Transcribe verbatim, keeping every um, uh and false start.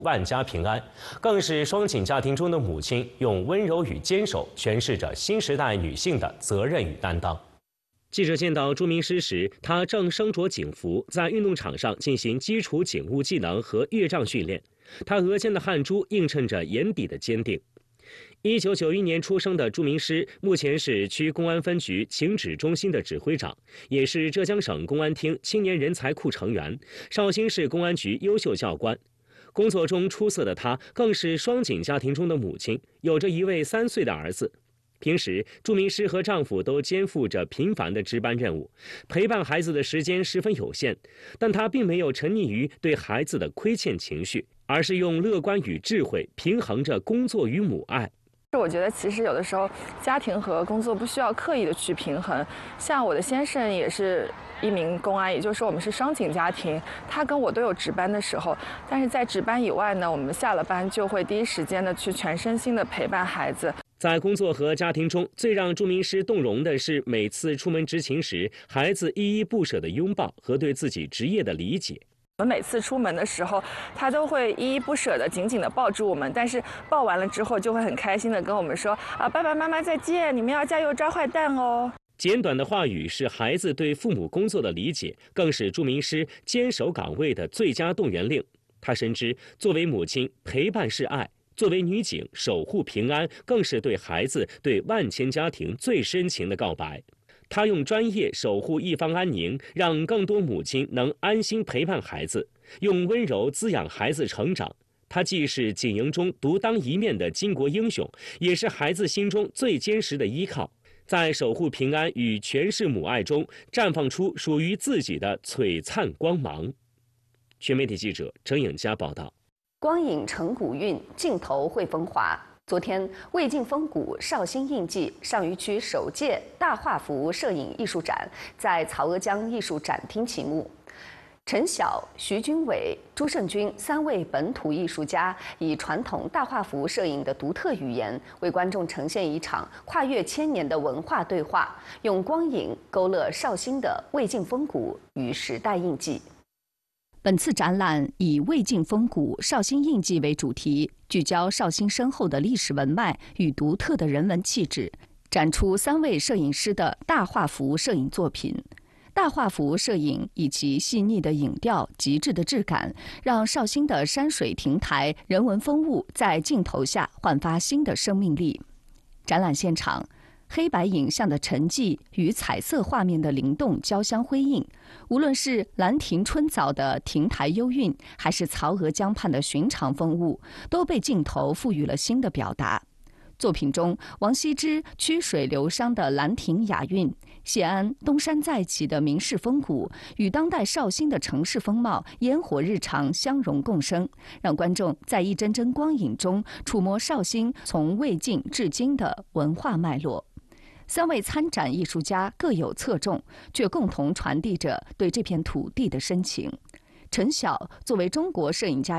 万家平安，更是双井家庭中的母亲用温柔与坚守诠释着新时代女性的责任与担当。记者见到朱明诗时，她正身着警服，在运动场上进行基础警务技能和越障训练。她额间的汗珠映衬着眼底的坚定。一九九一年出生的朱明诗，目前是区公安分局情指中心的指挥长，也是浙江省公安厅青年人才库成员，绍兴市公安局优秀教官。工作中出色的她，更是双井家庭中的母亲，有着一位三岁的儿子。平时，朱明诗和丈夫都肩负着频繁的值班任务，陪伴孩子的时间十分有限。但她并没有沉溺于对孩子的亏欠情绪，而是用乐观与智慧平衡着工作与母爱。 我觉得其实有的时候，家庭和工作不需要刻意的去平衡。像我的先生也是一名公安，也就是说我们是双井家庭，他跟我都有值班的时候。但是在值班以外呢，我们下了班就会第一时间的去全身心的陪伴孩子。 在工作和家庭中，最让朱明诗动容的是每次出门执勤时，孩子依依不舍的拥抱和对自己职业的理解。 我们每次出门的时候，他都会依依不舍的紧紧的抱住我们，但是抱完了之后就会很开心的跟我们说啊，爸爸妈妈再见，你们要加油抓坏蛋哦。 简短的话语是孩子对父母工作的理解，更是朱明诗坚守岗位的最佳动员令。她深知，作为母亲，陪伴是爱；作为女警，守护平安，更是对孩子、对万千家庭最深情的告白。她用专业守护一方安宁，让更多母亲能安心陪伴孩子，用温柔滋养孩子成长。她既是警营中独当一面的巾帼英雄，也是孩子心中最坚实的依靠。在守护平安与诠释母爱中，绽放出属于自己的璀璨光芒。全媒体记者陈颖佳报道。 光影成古韵，镜头会风华。昨天，魏晋风骨绍兴印记上虞区首届大画幅摄影艺术展在曹娥江艺术展厅启幕。陈晓、徐军伟、朱胜军三位本土艺术家以传统大画幅摄影的独特语言，为观众呈现一场跨越千年的文化对话，用光影勾勒绍兴的魏晋风骨与时代印记。本次展览以魏晋风骨绍兴印记为主题，聚焦绍兴深厚的历史文脉与独特的人文气质，展出三位摄影师的大画幅摄影作品。大画幅摄影以其细腻的影调、极致的质感，让绍兴的山水亭台、人文风物在镜头下焕发新的生命力。展览现场，黑白影像的沉寂与彩色画面的灵动交相辉映，无论是兰亭春早的亭台幽韵，还是曹娥江畔的寻常风物，都被镜头赋予了新的表达。作品中，王羲之曲水流觞的兰亭雅韵，谢安东山再起的名士风骨，与当代绍兴的城市风貌、烟火日常相融共生，让观众在一帧帧光影中触摸绍兴从魏晋至今的文化脉络。三位参展艺术家各有侧重，却共同传递着对这片土地的深情。陈晓作为中国摄影家